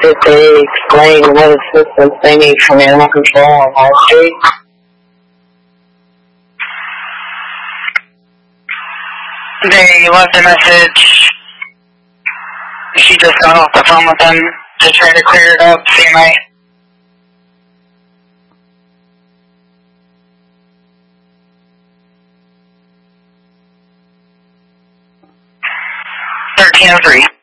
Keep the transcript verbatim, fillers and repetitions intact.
Did they explain what assistance they need from animal control on Wall Street? They left a message. She just got off the phone with them to try to clear it up same night. thirteen oh three.